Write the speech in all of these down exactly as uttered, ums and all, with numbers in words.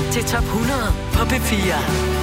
til top hundrede på P fire.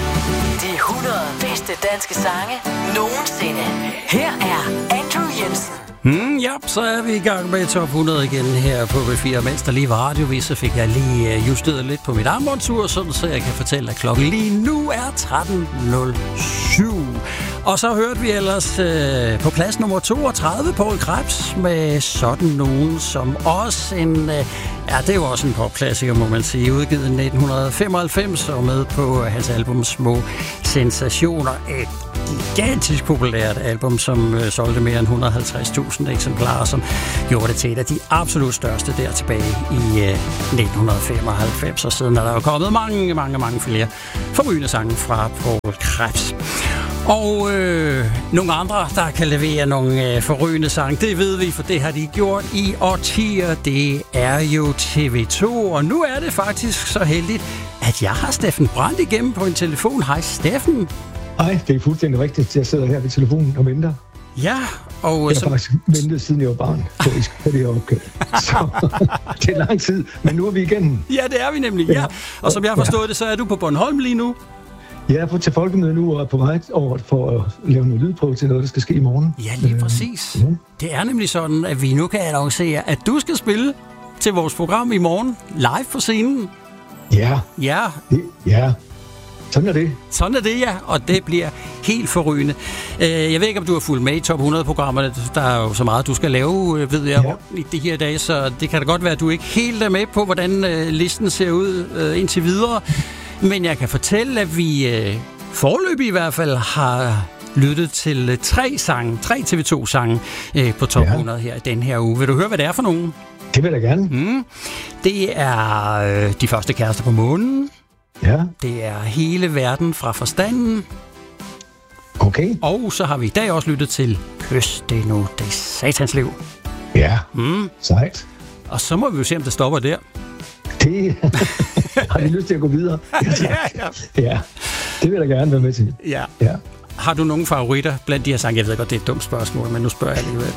De hundrede bedste danske sange nogensinde. Her er Andrew Jensen. Mm, ja, så er vi i gang med top hundrede igen her på P fire. Mens der lige var radiovis, så fik jeg lige justeret lidt på mit armbåndsur, sådan så jeg kan fortælle, at klokken lige nu er tretten nul syv. Og så hørte vi ellers øh, på plads nummer toogtredive, Poul Krebs med Sådan Nogen, som også en, øh, ja, det er jo også en popklassiker, må man sige, udgivet i nitten femoghalvfems og med på hans album Små Sensationer. Et gigantisk populært album, som øh, solgte mere end et hundrede og halvtreds tusind eksemplarer, som gjorde det til et af de absolut største der tilbage i øh, nitten femoghalvfems. Og siden er der jo kommet mange, mange, mange flere forrygende sange fra Poul Krebs. Og øh, nogle andre, der kan levere nogle øh, forrygende sange, det ved vi, for det har de gjort i årtier. Det er jo T V to, og nu er det faktisk så heldigt, at jeg har Steffen Brandt igennem på en telefon. Hej Steffen. Hej, det er fuldstændig rigtigt. Jeg sidder her ved telefonen og venter. Ja, og... Jeg har så... faktisk ventet, siden jeg var barn, på det her opkald. Så det er lang tid, men nu er vi igennem. Ja, det er vi nemlig, ja. Og som jeg har forstået ja. det, så er du på Bornholm lige nu. Jeg er på til folkemøde nu og er på vej over for at lave noget lydprøve til noget, der skal ske i morgen. Ja, lige præcis. Øh, ja. Det er nemlig sådan, at vi nu kan annoncere, at du skal spille til vores program i morgen live på scenen. Ja. Ja. Det, ja. Sådan er det. Sådan er det, ja, og det bliver helt forrygende. Jeg ved ikke, om du har fulgt med i top hundrede-programmerne. Der er jo så meget, du skal lave, ved jeg, ja. i de her dage, så det kan da godt være, at du ikke helt er med på, hvordan listen ser ud indtil videre. Men jeg kan fortælle, at vi foreløbig i hvert fald har lyttet til tre sange, tre T V to-sange på top ja. hundrede her den her uge. Vil du høre, hvad det er for nogen? Det vil jeg gerne. Mm. Det er øh, De første kærester på månen. Ja. Det er Hele verden fra forstanden. Okay. Og så har vi i dag også lyttet til Kys, det er nu det satans liv. Ja, mm. sejt. Og så må vi jo se, om det stopper der. Det har jeg lyst til at gå videre. ja, ja. ja, det vil jeg gerne være med til. Ja. ja. Har du nogle favoritter blandt de her sange? Jeg ved godt, det er et dumt spørgsmål, men nu spørger jeg alligevel.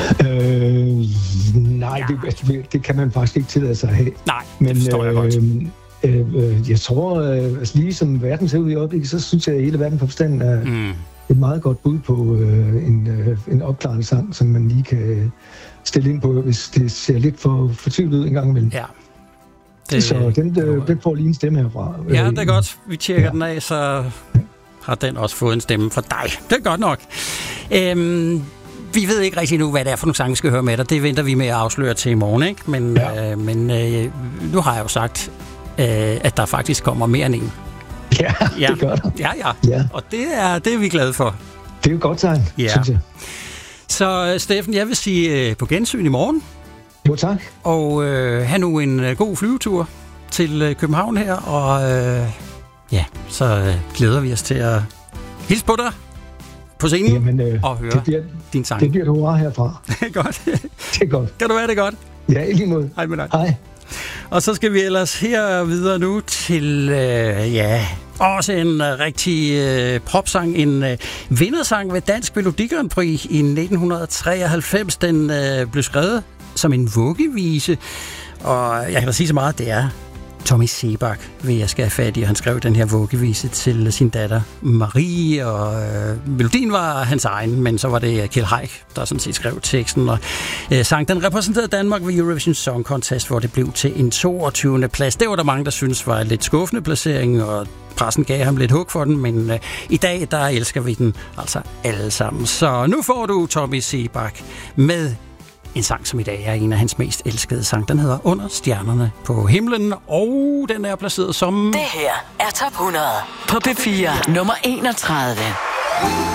Øh, nej, ja. det, det kan man faktisk ikke tillade sig at have. Nej, det men, forstår jeg øh, godt. Øh, jeg tror, øh, altså lige som verden ser ud i øjeblikket, så synes jeg, at Hele verden på forstanden er mm. et meget godt bud på øh, en, øh, en opklarende sang, som man lige kan stille ind på, hvis det ser lidt for fortvivlet ud en gang imellem. Ja. Det, så den, øh, den får lige en stemme herfra. Ja, det er godt. Vi tjekker ja. den af, så har den også fået en stemme fra dig. Det er godt nok. Øhm, vi ved ikke rigtig nu, hvad det er for nogle sange, vi skal høre med dig. Det venter vi med at afsløre til i morgen, ikke? Men, ja. øh, men øh, nu har jeg jo sagt, øh, at der faktisk kommer mere end en. Ja, ja. det gør der. Ja, ja. ja. Og det er, det er vi glade for. Det er jo godt tegn, ja. synes jeg. Så Steffen, jeg vil sige øh, på gensyn i morgen. Jo, tak. Og øh, have nu en øh, god flyvetur til øh, København her, og øh, ja, så øh, glæder vi os til at hilse på dig på scenen. Jamen, øh, og høre det bliver, din sang. Det bliver et hurra herfra. Det er godt. Det er godt. Kan du være det godt? Ja, i lige måde. Hej med dig. Hej. Og så skal vi ellers her videre nu til, øh, ja, også en uh, rigtig uh, popsang, en uh, vindersang ved Dansk Melodi Grand Prix i nitten treoghalvfems. Den uh, blev skrevet som en vuggevise, og jeg kan da sige så meget, det er Tommy Sebak, vil jeg skal have fat i. Han skrev den her vuggevise til sin datter Marie, og øh, melodien var hans egen, men så var det Kjeld Haik, der sådan set skrev teksten, og øh, sang. Den repræsenterede Danmark ved Eurovision Song Contest, hvor det blev til en toogtyvende plads. Det var der mange, der synes var en lidt skuffende placering, og pressen gav ham lidt hug for den, men øh, i dag, der elsker vi den altså alle sammen. Så nu får du Tommy Sebak med en sang, som i dag er en af hans mest elskede sang. Den hedder Under stjernerne på himlen, og den er placeret som... Det her er top hundrede på P fire, nummer enogtredive.